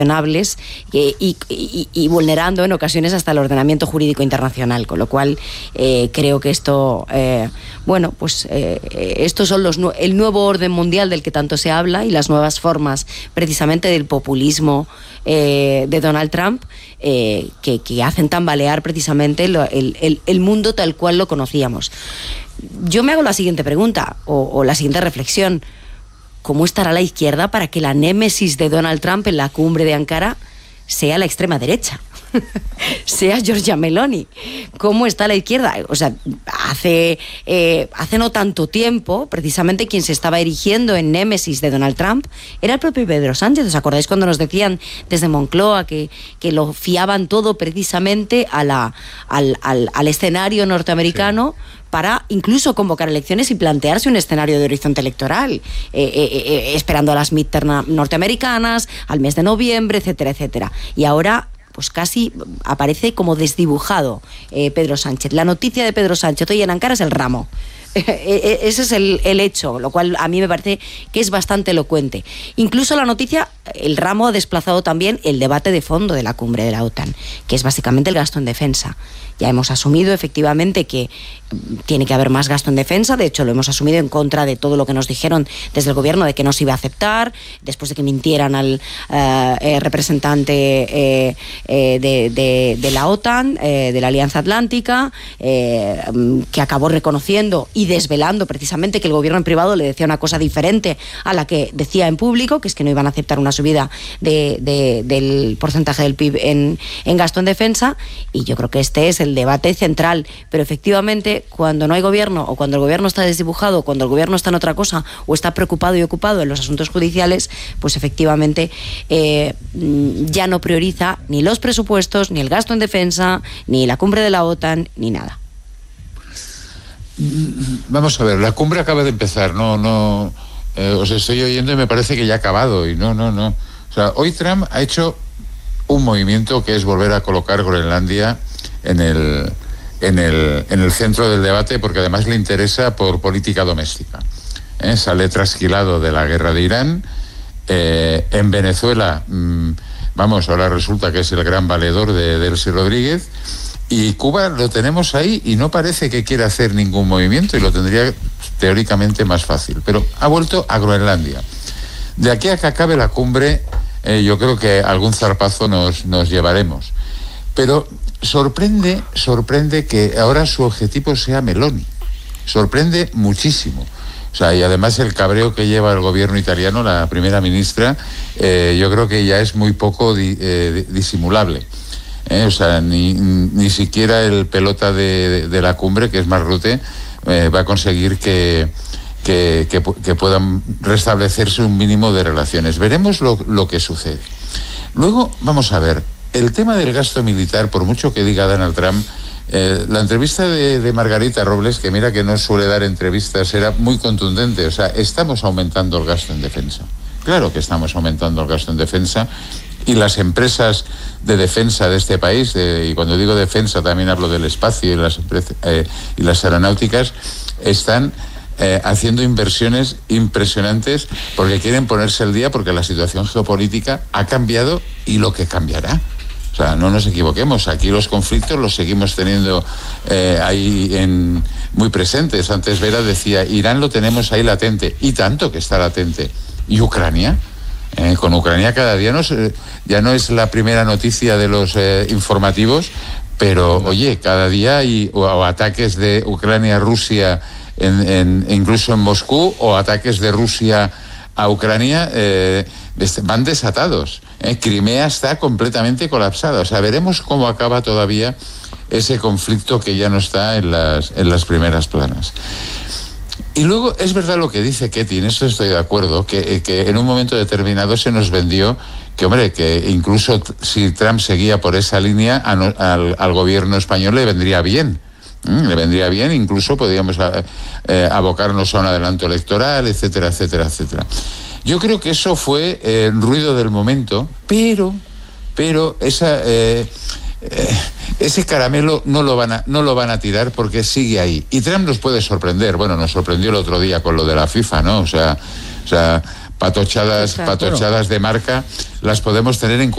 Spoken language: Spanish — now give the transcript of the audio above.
y vulnerando en ocasiones hasta el ordenamiento jurídico internacional, con lo cual creo que esto, estos son el nuevo orden mundial del que tanto se habla y las nuevas formas precisamente del populismo de Donald Trump que hacen tambalear precisamente el mundo tal cual lo conocíamos. Yo me hago la siguiente pregunta o la siguiente reflexión. ¿Cómo estará la izquierda para que la némesis de Donald Trump en la cumbre de Ankara sea la extrema derecha? Sea Giorgia Meloni? ¿Cómo está la izquierda? O sea, hace no tanto tiempo, precisamente quien se estaba erigiendo en némesis de Donald Trump era el propio Pedro Sánchez. ¿Os acordáis cuando nos decían desde Moncloa que lo fiaban todo precisamente al escenario norteamericano? Sí. Para incluso convocar elecciones y plantearse un escenario de horizonte electoral, esperando a las midterm norteamericanas, al mes de noviembre, etcétera, etcétera. Y ahora, pues casi aparece como desdibujado Pedro Sánchez. La noticia de Pedro Sánchez hoy en Ankara es el ramo. Ese es el hecho, lo cual a mí me parece que es bastante elocuente. Incluso la noticia, el ramo ha desplazado también el debate de fondo de la cumbre de la OTAN, que es básicamente el gasto en defensa. Ya hemos asumido efectivamente que tiene que haber más gasto en defensa. De hecho, lo hemos asumido en contra de todo lo que nos dijeron desde el gobierno de que no se iba a aceptar, después de que mintieran al representante de la OTAN, de la Alianza Atlántica, que acabó reconociendo y desvelando precisamente que el gobierno en privado le decía una cosa diferente a la que decía en público, que es que no iban a aceptar una subida del porcentaje del PIB en gasto en defensa. Y yo creo que este es el debate central. Pero efectivamente, cuando no hay gobierno, o cuando el gobierno está desdibujado, o cuando el gobierno está en otra cosa, o está preocupado y ocupado en los asuntos judiciales, pues efectivamente ya no prioriza ni los presupuestos, ni el gasto en defensa, ni la cumbre de la OTAN, ni nada. Vamos a ver, la cumbre acaba de empezar, os estoy oyendo y me parece que ya ha acabado, y no. O sea, hoy Trump ha hecho un movimiento que es volver a colocar Groenlandia en el centro del debate, porque además le interesa por política doméstica. Sale trasquilado de la guerra de Irán. En Venezuela, ahora resulta que es el gran valedor de Delcy Rodríguez. Y Cuba lo tenemos ahí y no parece que quiera hacer ningún movimiento, y lo tendría teóricamente más fácil. Pero ha vuelto a Groenlandia. De aquí a que acabe la cumbre, yo creo que algún zarpazo nos llevaremos. Pero sorprende que ahora su objetivo sea Meloni. Sorprende muchísimo. O sea, y además el cabreo que lleva el gobierno italiano, la primera ministra, yo creo que ya es muy poco disimulable. O sea, ni siquiera el pelota de la cumbre, que es Mark Rutte, va a conseguir que puedan restablecerse un mínimo de relaciones. Veremos lo que sucede. Luego, vamos a ver, el tema del gasto militar, por mucho que diga Donald Trump, la entrevista de Margarita Robles, que mira que no suele dar entrevistas, era muy contundente. O sea, estamos aumentando el gasto en defensa. Claro que estamos aumentando el gasto en defensa, y las empresas de defensa de este país, y cuando digo defensa también hablo del espacio y las aeronáuticas, están haciendo inversiones impresionantes porque quieren ponerse al día, porque la situación geopolítica ha cambiado y lo que cambiará. O sea, no nos equivoquemos, aquí los conflictos los seguimos teniendo ahí muy presentes. Antes Vera decía, Irán lo tenemos ahí latente, y tanto que está latente. ¿Y Ucrania? Con Ucrania cada día ya no es la primera noticia de los informativos, pero oye, cada día hay o ataques de Ucrania a Rusia, incluso en Moscú, o ataques de Rusia a Ucrania, van desatados. Crimea está completamente colapsada. O sea, veremos cómo acaba todavía ese conflicto que ya no está en las primeras planas. Y luego es verdad lo que dice Ketty, en eso estoy de acuerdo, que en un momento determinado se nos vendió que incluso si Trump seguía por esa línea, al gobierno español le vendría bien. Le vendría bien, incluso podríamos abocarnos a un adelanto electoral, etcétera, etcétera, etcétera. Yo creo que eso fue ruido del momento, pero ese caramelo no lo van a tirar, porque sigue ahí. Y Trump nos puede sorprender. Bueno, nos sorprendió el otro día con lo de la FIFA, ¿no? O sea, patochadas de marca las podemos tener en